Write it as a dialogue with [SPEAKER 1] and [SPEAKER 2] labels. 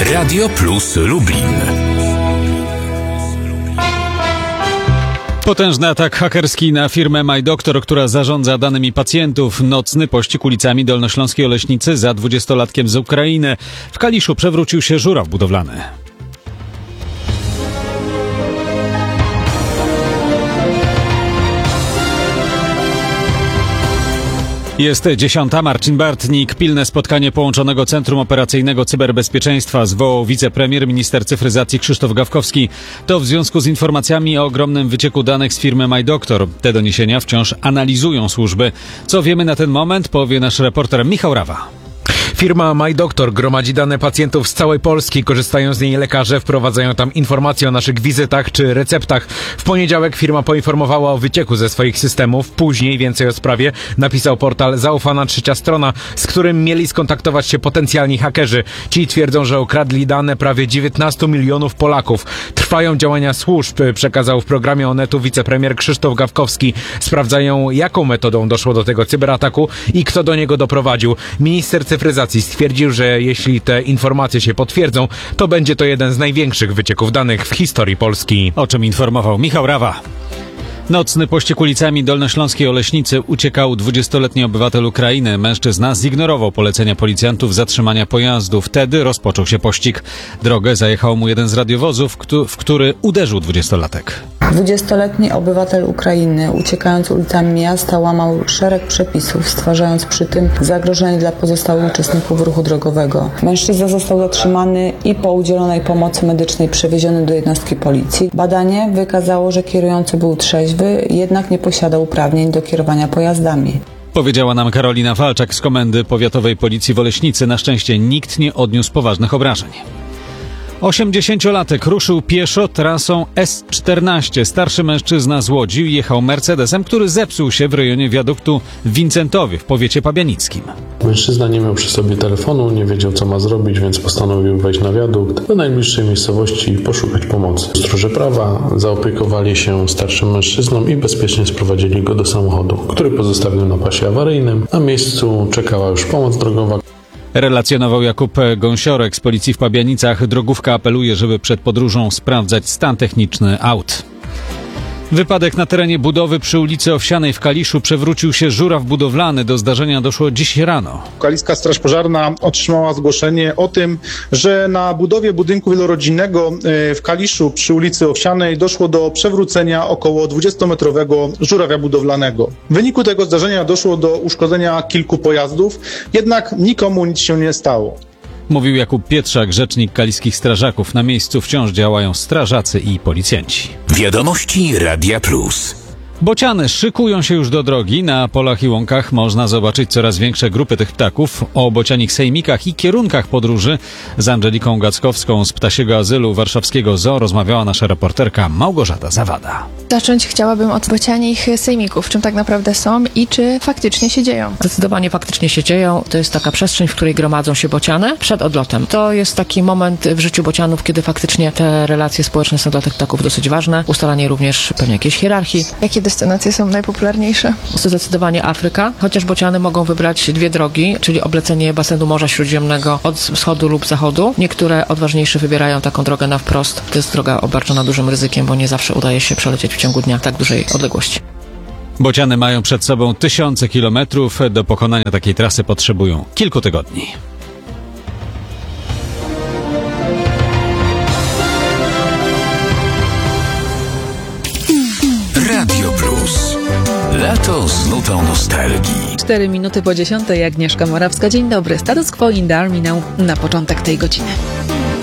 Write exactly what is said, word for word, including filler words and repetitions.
[SPEAKER 1] Radio Plus Lublin.
[SPEAKER 2] Potężny atak hakerski na firmę MyDoktor, która zarządza danymi pacjentów. Nocny pościg ulicami Dolnośląskiej Oleśnicy za dwudziestolatkiem z Ukrainy. W Kaliszu przewrócił się żuraw budowlany. Jest dziesiąta. Marcin Bartnik. Pilne spotkanie Połączonego Centrum Operacyjnego Cyberbezpieczeństwa zwołał wicepremier, minister cyfryzacji Krzysztof Gawkowski. To w związku z informacjami o ogromnym wycieku danych z firmy MyDoktor. Te doniesienia wciąż analizują służby. Co wiemy na ten moment, powie nasz reporter Michał Rawa.
[SPEAKER 3] Firma MyDoktor gromadzi dane pacjentów z całej Polski. Korzystają z niej lekarze, wprowadzają tam informacje o naszych wizytach czy receptach. W poniedziałek firma poinformowała o wycieku ze swoich systemów. Później więcej o sprawie napisał portal Zaufana Trzecia Strona, z którym mieli skontaktować się potencjalni hakerzy. Ci twierdzą, że ukradli dane prawie dziewiętnastu milionów Polaków. Trwają działania służb, przekazał w programie Onetu wicepremier Krzysztof Gawkowski. Sprawdzają, jaką metodą doszło do tego cyberataku i kto do niego doprowadził. Minister cyfryzacji stwierdził, że jeśli te informacje się potwierdzą, to będzie to jeden z największych wycieków danych w historii Polski.
[SPEAKER 2] O czym informował Michał Rawa. Nocny pościg ulicami Dolnośląskiej Oleśnicy uciekał dwudziestoletni obywatel Ukrainy. Mężczyzna zignorował polecenia policjantów zatrzymania pojazdu. Wtedy rozpoczął się pościg. Drogę zajechał mu jeden z radiowozów, w który uderzył dwudziestolatek.
[SPEAKER 4] dwudziestoletni obywatel Ukrainy, uciekając ulicami miasta, łamał szereg przepisów, stwarzając przy tym zagrożenie dla pozostałych uczestników ruchu drogowego. Mężczyzna został zatrzymany i po udzielonej pomocy medycznej przewieziony do jednostki policji. Badanie wykazało, że kierujący był trzeźwy, jednak nie posiadał uprawnień do kierowania pojazdami.
[SPEAKER 2] Powiedziała nam Karolina Walczak z Komendy Powiatowej Policji w Oleśnicy. Na szczęście nikt nie odniósł poważnych obrażeń. osiemdziesięciolatek ruszył pieszo trasą S czternaście. Starszy mężczyzna z Łodzi jechał Mercedesem, który zepsuł się w rejonie wiaduktu w Wincentowie w powiecie pabianickim.
[SPEAKER 5] Mężczyzna nie miał przy sobie telefonu, nie wiedział co ma zrobić, więc postanowił wejść na wiadukt do najbliższej miejscowości i poszukać pomocy. Stróże prawa zaopiekowali się starszym mężczyzną i bezpiecznie sprowadzili go do samochodu, który pozostawił na pasie awaryjnym. Na miejscu czekała już pomoc drogowa.
[SPEAKER 2] Relacjonował Jakub Gąsiorek z Policji w Pabianicach. Drogówka apeluje, żeby przed podróżą sprawdzać stan techniczny aut. Wypadek na terenie budowy przy ulicy Owsianej w Kaliszu. Przewrócił się żuraw budowlany. Do zdarzenia doszło dziś rano.
[SPEAKER 6] Kaliska Straż Pożarna otrzymała zgłoszenie o tym, że na budowie budynku wielorodzinnego w Kaliszu przy ulicy Owsianej doszło do przewrócenia około dwudziestometrowego żurawia budowlanego. W wyniku tego zdarzenia doszło do uszkodzenia kilku pojazdów, jednak nikomu nic się nie stało.
[SPEAKER 2] Mówił Jakub Pietrzak, rzecznik kaliskich strażaków. Na miejscu wciąż działają strażacy i policjanci.
[SPEAKER 1] Wiadomości Radia Plus.
[SPEAKER 2] Bociany szykują się już do drogi. Na polach i łąkach można zobaczyć coraz większe grupy tych ptaków. O bocianich sejmikach i kierunkach podróży z Angeliką Gackowską z Ptasiego Azylu Warszawskiego Zoo rozmawiała nasza reporterka Małgorzata Zawada.
[SPEAKER 7] Zacząć chciałabym od bocianich sejmików. Czym tak naprawdę są i czy faktycznie się dzieją?
[SPEAKER 8] Zdecydowanie faktycznie się dzieją. To jest taka przestrzeń, w której gromadzą się bociany przed odlotem. To jest taki moment w życiu bocianów, kiedy faktycznie te relacje społeczne są dla tych ptaków dosyć ważne. Ustalanie również pewnie jakiejś hierarchii.
[SPEAKER 7] Jakie destynacje są najpopularniejsze?
[SPEAKER 8] Zdecydowanie Afryka, chociaż bociany mogą wybrać dwie drogi, czyli oblecenie basenu Morza Śródziemnego od wschodu lub zachodu. Niektóre odważniejsze wybierają taką drogę na wprost. To jest droga obarczona dużym ryzykiem, bo nie zawsze udaje się przelecieć w ciągu dnia tak dużej odległości.
[SPEAKER 2] Bociany mają przed sobą tysiące kilometrów. Do pokonania takiej trasy potrzebują kilku tygodni.
[SPEAKER 1] Radio Plus. Lato z nutą nostalgii.
[SPEAKER 9] Cztery minuty po dziesiątej. Agnieszka Morawska. Dzień dobry. Status quo in the army now na początek tej godziny.